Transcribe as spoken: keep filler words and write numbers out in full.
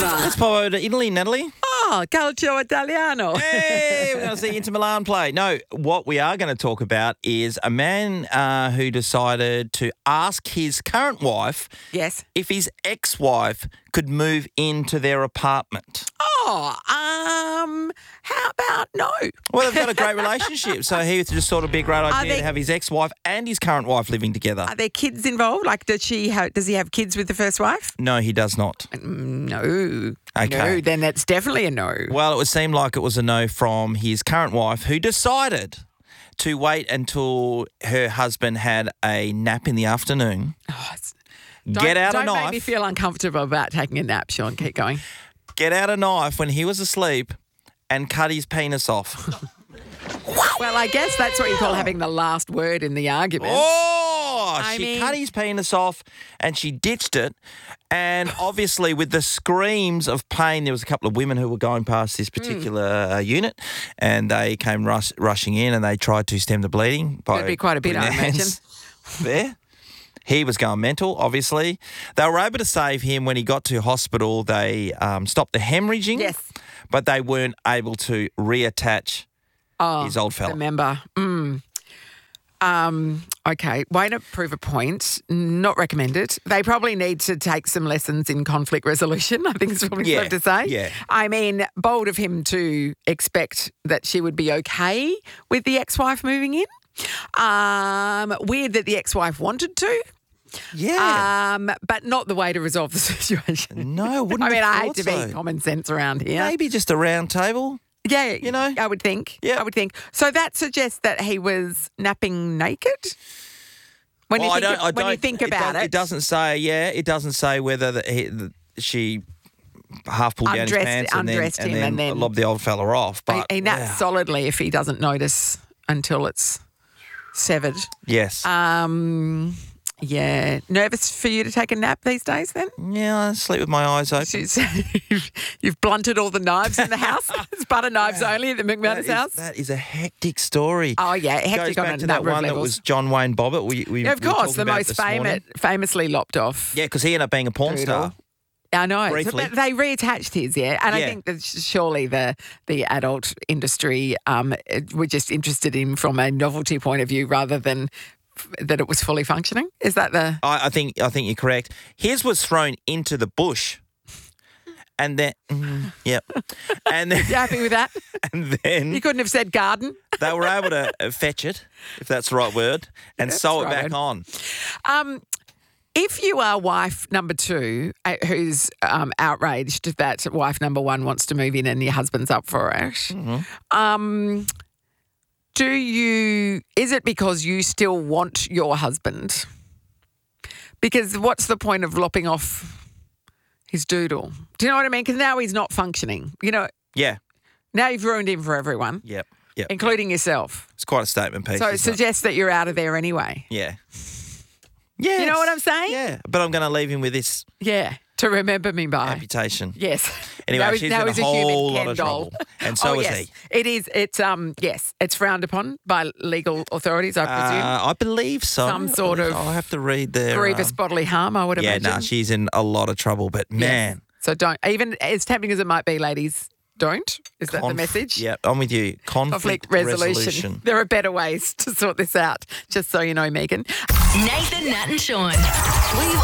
Let's pop over to Italy, Natalie. Oh, calcio italiano. Hey, we're going to see Inter Milan play. No, what we are going to talk about is a man uh, who decided to ask his current wife Yes. if his ex-wife could move into their apartment. Oh, um, how about no? Well, they've got a great relationship, so he just thought it'd be a great idea they- to have his ex-wife and his current wife living together. Are there kids involved? Like, does she have? Does he have kids with the first wife? No, he does not. No. Okay. No, then that's definitely a no. Well, it would seem like it was a no from his current wife, who decided to wait until her husband had a nap in the afternoon. Oh, it's- Get don't, out don't a knife. make me feel uncomfortable about taking a nap, Sean. Keep going. Get out a knife when he was asleep and cut his penis off. Well, I guess that's what you call having the last word in the argument. Oh, I she mean- cut his penis off and she ditched it. And obviously, with the screams of pain, there was a couple of women who were going past this particular uh, unit, and they came rush, rushing in and they tried to stem the bleeding. By That'd be quite a bit, putting I their imagine. hands There. He was going mental, obviously. They were able to save him when he got to hospital. They um, stopped the hemorrhaging. Yes. But they weren't able to reattach Oh, his old fella. Remember. Mm. Um, okay, way to prove a point. Not recommended. They probably need to take some lessons in conflict resolution, I think is probably Yeah, fair to say. yeah. I mean, bold of him to expect that she would be okay with the ex-wife moving in. Um, weird that the ex-wife wanted to. Yeah. Um, but not the way to resolve the situation. No, wouldn't I mean, have I hate thought to so. be common sense around here. Maybe just a round table. Yeah, you know? I would think. Yeah. I would think. So that suggests that he was napping naked. When Well, you I think, don't, of- I when don't, you think about does- it, it doesn't say. Yeah, it doesn't say whether the, he, the, she half pulled down his Undressed- pants and then, undressed and him then, and then- lobbed the old fella off. he, But he naps yeah. solidly if he doesn't notice until it's severed. Yes. Um, yeah, nervous for you to take a nap these days? Then yeah, I sleep with my eyes open. She's- you've, you've blunted all the knives in the house. It's butter knives only at the That McManus is, house. that is a hectic story. Oh yeah, Goes hectic on back a to that number of one that levels. was John Wayne Bobbitt. We, we, Yeah, of we were course, talking the about most this famous, morning. famously lopped off. Yeah, because he ended up being a porn Poodle. star. I know. Briefly. So, but they reattached his, yeah. And I Yeah. think that surely the the adult industry um, were just interested in from a novelty point of view rather than f- that it was fully functioning. Is that the... I, I think I think you're correct. His was thrown into the bush, and then mm, yep, and then You happy with that? and then You couldn't have said garden. they were able to uh, fetch it, if that's the right word, and That's sew it right back word. on. Um, if you are wife number two uh, who's um, outraged that wife number one wants to move in and your husband's up for it, Mm-hmm. um, do you, is it because you still want your husband? Because what's the point of lopping off his doodle? Do you know what I mean? Because now he's not functioning. You know, Yeah, now you've ruined him for everyone, yep, yep. including yourself. It's quite a statement piece. So it isn't it? suggests that you're out of there anyway. Yeah. Yeah. You know what I'm saying? Yeah, but I'm going to leave him with this Yeah, to remember me by. amputation. Yes. Anyway, Now he's- she's now in a he's whole human lot Ken of doll. trouble, and so oh, is yes. he. It is. It's um. Yes, it's frowned upon by legal authorities. I presume. Uh, I believe so. Some sort of I'll have to read their Grievous um, bodily harm. I would Yeah, imagine. no, she's in a lot of trouble. But Yes. man, So don't even as tempting as it might be, ladies. Don't. Is that the conf- message? Yeah, I'm with you. Conflict, Conflict resolution. resolution. There are better ways to sort this out. Just so you know, Megan. Nathan, Nat, and Sean. We've